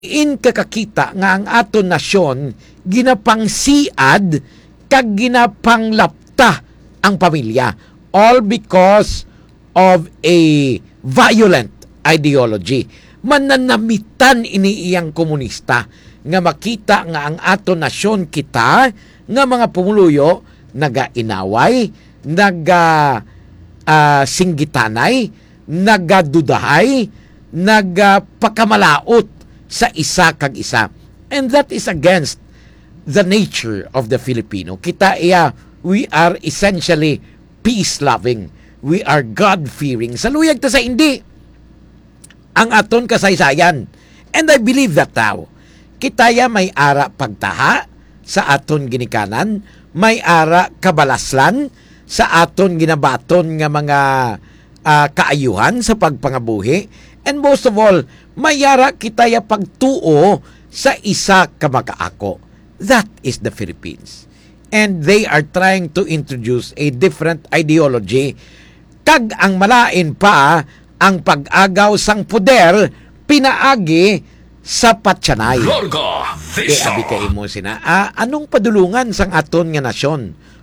in kakakita nga ang aton nasyon ginapangsiad kag ginapanglapta ang pamilya, all because of a violent ideology. Mananamitan ini iyang komunista nga makita nga ang aton nasyon kita nga mga pumuluyo naga-inaway, singgitanay, nagadudahay, nagpakamalaot sa isa kag isa. And that is against the nature of the Filipino. We are essentially peace-loving. We are God-fearing. Saluyag ta sa hindi ang aton kasaysayan. And I believe that now. Kitaya may ara pagtaha sa aton ginikanan, may ara kabalaslan sa aton ginabaton nga mga kaayuhan sa pagpangabuhi. And most of all, mayara kitaya pagtuo sa isa ka makaako. That is the Philippines. And they are trying to introduce a different ideology. Kag ang malain pa ang pag-agaw sang poder pinaagi sa patsanay. Abi kay mo sina. Anong padulungan sang aton nga nasyon?